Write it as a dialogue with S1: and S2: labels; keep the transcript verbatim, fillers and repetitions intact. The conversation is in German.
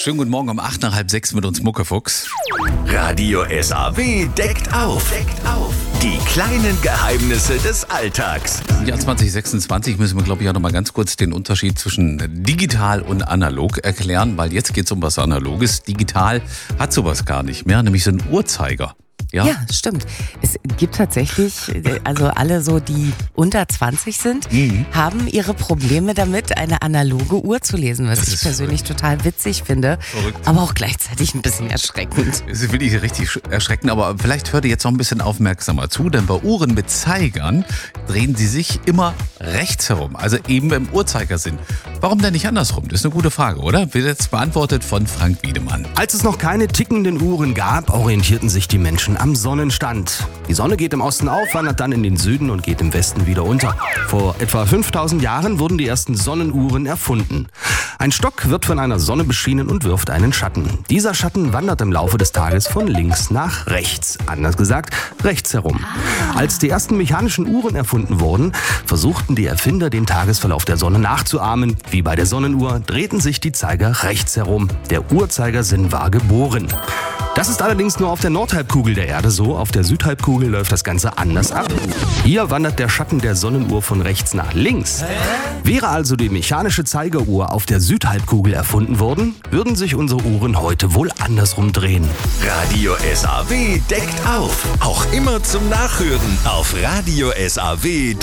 S1: Schönen guten Morgen um acht nach halb sechs mit uns Muckefuchs.
S2: Radio S A W deckt auf. Deckt auf. Die kleinen Geheimnisse des Alltags.
S1: Im Jahr zwanzig sechsundzwanzig müssen wir, glaube ich, auch noch mal ganz kurz den Unterschied zwischen digital und analog erklären, weil jetzt geht es um was Analoges. Digital hat sowas gar nicht mehr, nämlich so einen Uhrzeiger. Ja?
S3: Ja, stimmt. Es gibt tatsächlich, also alle so, die unter zwanzig sind, mhm. haben ihre Probleme damit, eine analoge Uhr zu lesen, was
S1: Das
S3: ich
S1: ist
S3: persönlich
S1: verrückt.
S3: total witzig finde,
S1: Verrückt.
S3: aber auch gleichzeitig ein bisschen erschreckend.
S1: Es ist wirklich richtig erschreckend, aber vielleicht hört ihr jetzt noch ein bisschen aufmerksamer zu, denn bei Uhren mit Zeigern drehen sie sich immer rechts herum, also eben im Uhrzeigersinn. Warum denn nicht andersrum? Das ist eine gute Frage, oder? Wird jetzt beantwortet von Frank Wiedemann.
S4: Als es noch keine tickenden Uhren gab, orientierten sich die Menschen am Sonnenstand. Die Sonne geht im Osten auf, wandert dann in den Süden und geht im Westen wieder unter. Vor etwa fünftausend Jahren wurden die ersten Sonnenuhren erfunden. Ein Stock wird von einer Sonne beschienen und wirft einen Schatten. Dieser Schatten wandert im Laufe des Tages von links nach rechts. Anders gesagt, rechts herum. Als die ersten mechanischen Uhren erfunden wurden, versuchten die Erfinder, den Tagesverlauf der Sonne nachzuahmen. Wie bei der Sonnenuhr drehten sich die Zeiger rechts herum. Der Uhrzeigersinn war geboren. Das ist allerdings nur auf der Nordhalbkugel der Erde so, auf der Südhalbkugel läuft das Ganze anders ab. Hier wandert der Schatten der Sonnenuhr von rechts nach links. Wäre also die mechanische Zeigeruhr auf der Südhalbkugel erfunden worden, würden sich unsere Uhren heute wohl andersrum drehen.
S2: Radio S A W deckt auf. Auch immer zum Nachhören auf radio S A W punkt de.